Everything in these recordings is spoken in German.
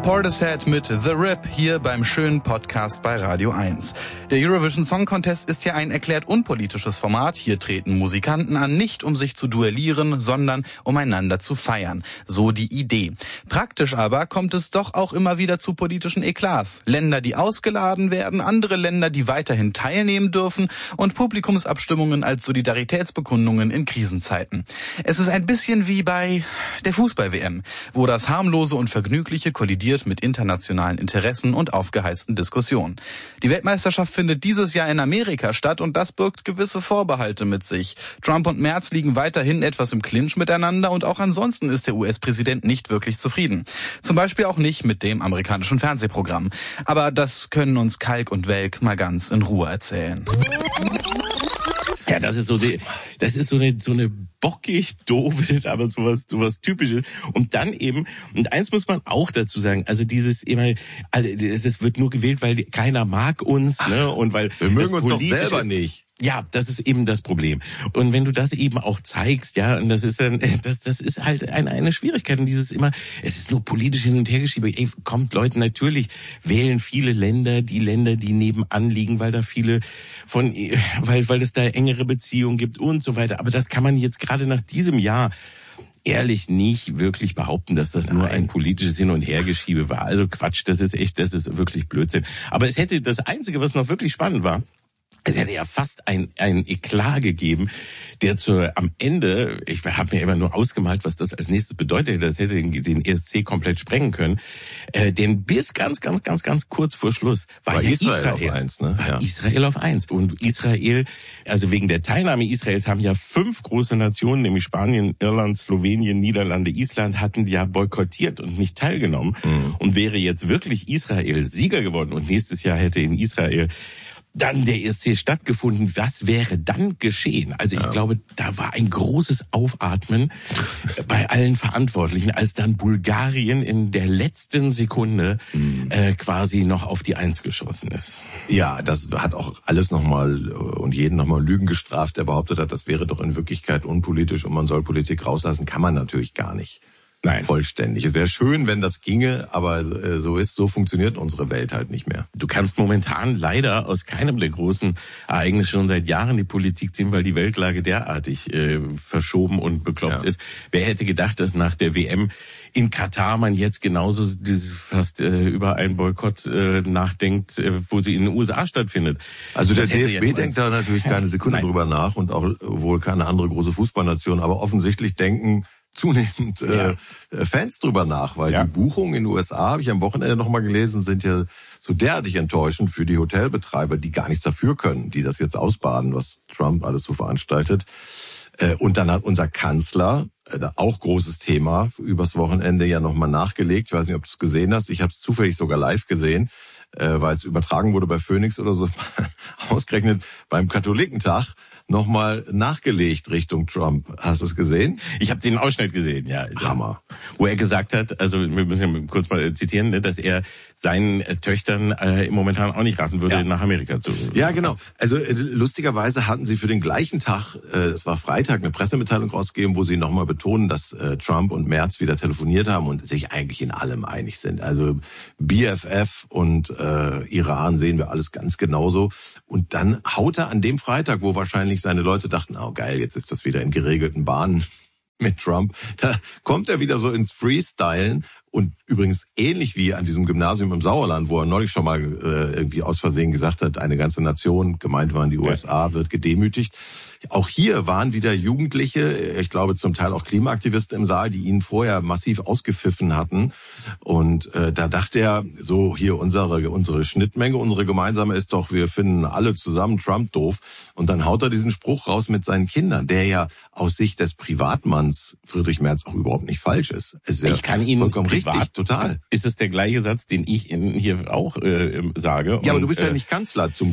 Portishead mit The Rip hier beim schönen Podcast bei Radio 1. Der Eurovision Song Contest ist ja ein erklärt unpolitisches Format. Hier treten Musikanten an, nicht um sich zu duellieren, sondern um einander zu feiern. So die Idee. Praktisch aber kommt es doch auch immer wieder zu politischen Eklats. Länder, die ausgeladen werden, andere Länder, die weiterhin teilnehmen dürfen und Publikumsabstimmungen als Solidaritätsbekundungen in Krisenzeiten. Es ist ein bisschen wie bei der Fußball-WM, wo das Harmlose und Vergnügliche kollidiert mit internationalen Interessen und aufgeheizten Diskussionen. Die Weltmeisterschaft findet dieses Jahr in Amerika statt und das birgt gewisse Vorbehalte mit sich. Trump und Merz liegen weiterhin etwas im Clinch miteinander und auch ansonsten ist der US-Präsident nicht wirklich zufrieden. Zum Beispiel auch nicht mit dem amerikanischen Fernsehprogramm. Aber das können uns Kalk und Welk mal ganz in Ruhe erzählen. Ja, das ist so eine bockig doofe, aber sowas Typisches. Und dann eben, und eins muss man auch dazu sagen, also es wird nur gewählt, weil keiner mag uns, ne, und weil wir mögen uns doch selber nicht. Ja, das ist eben das Problem. Und wenn du das eben auch zeigst, ja, und das ist halt eine Schwierigkeit. Und es ist nur politisch hin und her geschieben. Ey, kommt Leute, natürlich wählen viele Länder, die nebenan liegen, weil es da engere Beziehungen gibt und so weiter. Aber das kann man jetzt gerade nach diesem Jahr ehrlich nicht wirklich behaupten, dass das nur ein politisches Hin- und Hergeschiebe war. Also Quatsch, das ist wirklich Blödsinn. Aber das Einzige, was noch wirklich spannend war, es hätte ja fast ein Eklat gegeben, der am Ende, ich habe mir immer nur ausgemalt, was das als nächstes bedeutet, das hätte den ESC komplett sprengen können, denn bis ganz kurz vor Schluss war ja Israel auf 1, ne? War Israel auf 1. Und Israel, also wegen der Teilnahme Israels haben ja 5 große Nationen, nämlich Spanien, Irland, Slowenien, Niederlande, Island, hatten ja boykottiert und nicht teilgenommen. Mhm. Und wäre jetzt wirklich Israel Sieger geworden und nächstes Jahr hätte in Israel dann der ESC stattgefunden, was wäre dann geschehen? Also ich glaube, da war ein großes Aufatmen bei allen Verantwortlichen, als dann Bulgarien in der letzten Sekunde quasi noch auf die 1 geschossen ist. Ja, das hat auch alles nochmal und jeden nochmal Lügen gestraft, der behauptet hat, das wäre doch in Wirklichkeit unpolitisch und man soll Politik rauslassen. Kann man natürlich gar nicht. Nein. Vollständig. Es wäre schön, wenn das ginge, aber so funktioniert unsere Welt halt nicht mehr. Du kannst momentan leider aus keinem der großen Ereignisse schon seit Jahren die Politik ziehen, weil die Weltlage derartig verschoben und bekloppt ist. Wer hätte gedacht, dass nach der WM in Katar man jetzt genauso fast über einen Boykott nachdenkt, wo sie in den USA stattfindet. Also der DFB denkt da natürlich keine Sekunde drüber nach und auch wohl keine andere große Fußballnation, aber offensichtlich denken zunehmend Fans drüber nach, weil die Buchungen in den USA, habe ich am Wochenende nochmal gelesen, sind ja so derartig enttäuschend für die Hotelbetreiber, die gar nichts dafür können, die das jetzt ausbaden, was Trump alles so veranstaltet. Und dann hat unser Kanzler, auch großes Thema, übers Wochenende ja nochmal nachgelegt. Ich weiß nicht, ob du es gesehen hast. Ich habe es zufällig sogar live gesehen, weil es übertragen wurde bei Phoenix oder so, ausgerechnet beim Katholikentag nochmal nachgelegt Richtung Trump. Hast du es gesehen? Ich habe den Ausschnitt gesehen, ja. Hammer. Wo er gesagt hat, also wir müssen ja kurz mal zitieren, ne, dass er seinen Töchtern momentan auch nicht raten würde, nach Amerika zu. Ja, genau. Also lustigerweise hatten sie für den gleichen Tag, es war Freitag, eine Pressemitteilung rausgegeben, wo sie nochmal betonen, dass Trump und Merz wieder telefoniert haben und sich eigentlich in allem einig sind. Also BFF und Iran sehen wir alles ganz genauso. Und dann haut er an dem Freitag, wo wahrscheinlich seine Leute dachten, oh geil, jetzt ist das wieder in geregelten Bahnen mit Trump. Da kommt er wieder so ins Freestylen und übrigens ähnlich wie an diesem Gymnasium im Sauerland, wo er neulich schon mal irgendwie aus Versehen gesagt hat, eine ganze Nation, gemeint waren die USA, wird gedemütigt. Auch hier waren wieder Jugendliche, ich glaube zum Teil auch Klimaaktivisten im Saal, die ihn vorher massiv ausgepfiffen hatten. Und da dachte er, so hier unsere Schnittmenge, unsere gemeinsame ist doch, wir finden alle zusammen Trump doof. Und dann haut er diesen Spruch raus mit seinen Kindern, der ja aus Sicht des Privatmanns Friedrich Merz auch überhaupt nicht falsch ist. Ich kann ihn vollkommen richtig, total. Ist es der gleiche Satz, den ich hier auch sage? Ja, aber du bist ja nicht Kanzler, zum Glück.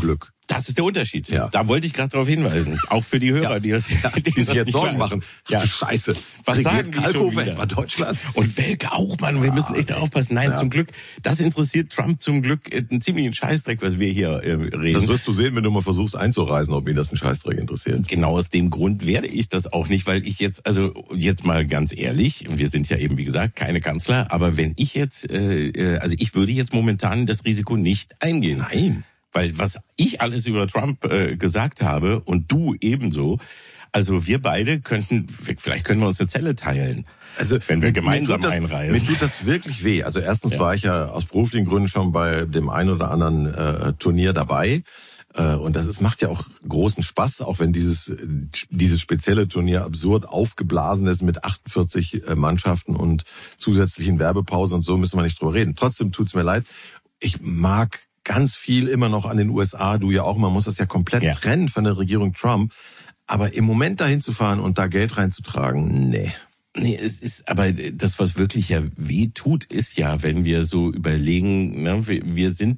Das ist der Unterschied. Ja. Da wollte ich gerade darauf hinweisen. Auch für die Hörer, die sich jetzt Sorgen machen. Ja. Ach, Scheiße. Was sagen die schon wieder? Etwa Deutschland? Und Welke auch, Mann. Wir müssen echt aufpassen. Nein, zum Glück, das interessiert Trump zum Glück einen ziemlichen Scheißdreck, was wir hier reden. Das wirst du sehen, wenn du mal versuchst einzureisen, ob ihn das ein Scheißdreck interessiert. Genau aus dem Grund werde ich das auch nicht, weil ich jetzt mal ganz ehrlich, wir sind ja eben, wie gesagt, keine Kanzler, aber wenn ich jetzt, ich würde jetzt momentan das Risiko nicht eingehen. Nein. Weil was ich alles über Trump gesagt habe und du ebenso, also wir beide vielleicht können wir uns eine Zelle teilen. Also wenn wir gemeinsam einreisen. Mir tut das wirklich weh. Also erstens war ich ja aus beruflichen Gründen schon bei dem einen oder anderen Turnier dabei. Und macht ja auch großen Spaß, auch wenn dieses spezielle Turnier absurd aufgeblasen ist mit 48 Mannschaften und zusätzlichen Werbepausen und so, müssen wir nicht drüber reden. Trotzdem tut's mir leid. Ich mag ganz viel immer noch an den USA, du ja auch, man muss das ja komplett trennen von der Regierung Trump. Aber im Moment dahin zu fahren und da Geld reinzutragen, nee. Nee, es ist, aber das, was wirklich ja weh tut, ist ja, wenn wir so überlegen, ne, wir sind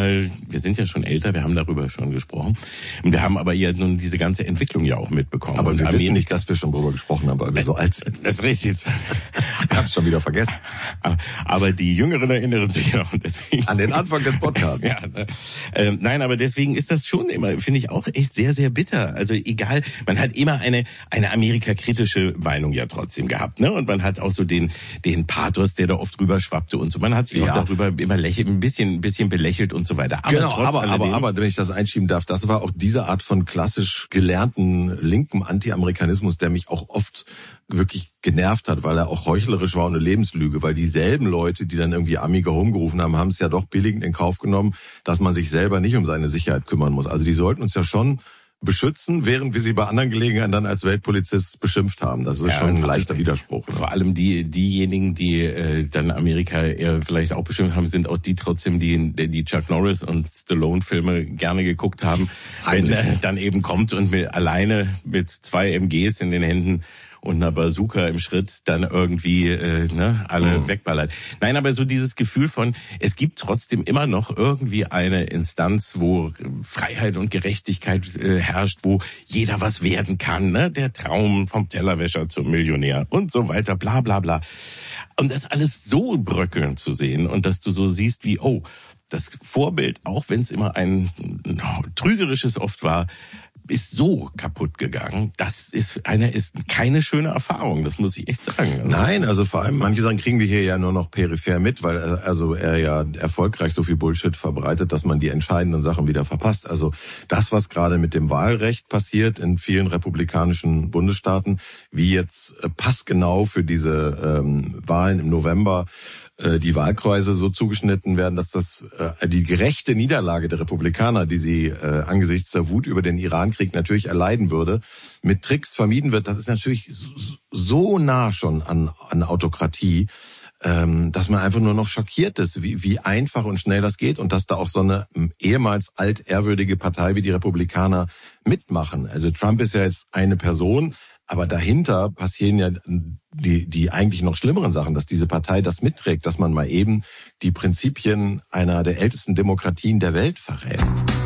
ja schon älter, wir haben darüber schon gesprochen. Und wir haben aber ja nun diese ganze Entwicklung ja auch mitbekommen. Aber wir wissen nicht, dass wir schon darüber gesprochen haben, weil wir so alt sind. Das ist richtig. Ich hab's schon wieder vergessen. Aber die Jüngeren erinnern sich noch. Deswegen an den Anfang des Podcasts. Ja, nein, aber deswegen ist das schon immer, finde ich auch echt sehr, sehr bitter. Also egal, man hat immer eine Amerika-kritische Meinung ja trotzdem gehabt. Ne? Und man hat auch so den Pathos, der da oft drüber schwappte und so. Man hat sich auch darüber immer ein bisschen belächelt und so weiter. Aber genau, aber wenn ich das einschieben darf, das war auch diese Art von klassisch gelernten linken Anti-Amerikanismus, der mich auch oft wirklich genervt hat, weil er auch heuchlerisch war und eine Lebenslüge, weil dieselben Leute, die dann irgendwie Amiga rumgerufen haben, haben es ja doch billigend in Kauf genommen, dass man sich selber nicht um seine Sicherheit kümmern muss. Also die sollten uns ja schon beschützen, während wir sie bei anderen Gelegenheiten dann als Weltpolizist beschimpft haben. Das ist schon ein leichter Widerspruch. Vor allem diejenigen, die dann Amerika vielleicht auch beschimpft haben, sind auch die trotzdem, die Chuck Norris und Stallone-Filme gerne geguckt haben, wenn er dann eben kommt und alleine mit 2 MGs in den Händen und einer Bazooka im Schritt dann irgendwie alle wegballert. Nein, aber so dieses Gefühl von, es gibt trotzdem immer noch irgendwie eine Instanz, wo Freiheit und Gerechtigkeit herrscht, wo jeder was werden kann, ne? Der Traum vom Tellerwäscher zum Millionär und so weiter, bla bla bla. Und das alles so bröckeln zu sehen und dass du so siehst wie, das Vorbild, auch wenn es immer ein trügerisches oft war, ist so kaputt gegangen. Das ist keine schöne Erfahrung, das muss ich echt sagen. Nein, also vor allem, manche Sachen kriegen wir hier ja nur noch peripher mit, weil er ja erfolgreich so viel Bullshit verbreitet, dass man die entscheidenden Sachen wieder verpasst. Also das, was gerade mit dem Wahlrecht passiert in vielen republikanischen Bundesstaaten, wie jetzt passgenau für diese Wahlen im November die Wahlkreise so zugeschnitten werden, dass das die gerechte Niederlage der Republikaner, die sie angesichts der Wut über den Irankrieg natürlich erleiden würde, mit Tricks vermieden wird. Das ist natürlich so nah schon an Autokratie, dass man einfach nur noch schockiert ist, wie einfach und schnell das geht und dass da auch so eine ehemals altehrwürdige Partei wie die Republikaner mitmachen. Also Trump ist ja jetzt eine Person, aber dahinter passieren ja die eigentlich noch schlimmeren Sachen, dass diese Partei das mitträgt, dass man mal eben die Prinzipien einer der ältesten Demokratien der Welt verrät.